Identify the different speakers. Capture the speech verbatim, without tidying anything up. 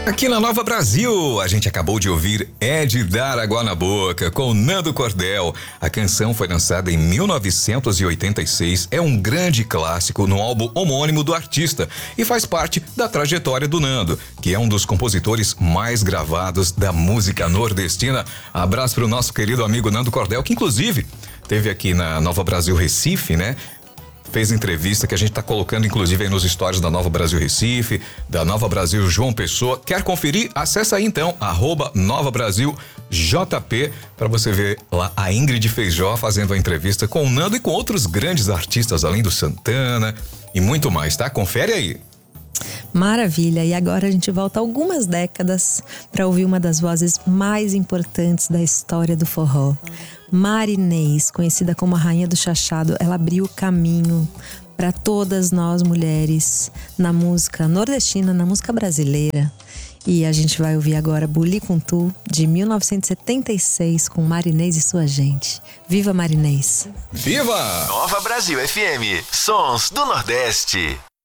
Speaker 1: Aqui na Nova Brasil, a gente acabou de ouvir É de Dar Água na Boca, com Nando Cordel. A canção foi lançada em mil novecentos e oitenta e seis, é um grande clássico no álbum homônimo do artista e faz parte da trajetória do Nando, que é um dos compositores mais gravados da música nordestina. Abraço para o nosso querido amigo Nando Cordel, que inclusive teve aqui na Nova Brasil Recife, né? Fez entrevista que a gente está colocando inclusive aí nos stories da Nova Brasil Recife, da Nova Brasil João Pessoa. Quer conferir? Acessa aí então, arroba Nova Brasil J P, para você ver lá a Ingrid Feijó fazendo a entrevista com o Nando e com outros grandes artistas, além do Santana e muito mais, tá? Confere aí.
Speaker 2: Maravilha, e agora a gente volta algumas décadas para ouvir uma das vozes mais importantes da história do forró. Marinês, conhecida como a Rainha do Chachado, ela abriu o caminho para todas nós mulheres na música nordestina, na música brasileira. E a gente vai ouvir agora Buli com Tu, de mil novecentos e setenta e seis, com Marinês e sua gente. Viva Marinês!
Speaker 1: Viva!
Speaker 3: Nova Brasil F M, Sons do Nordeste.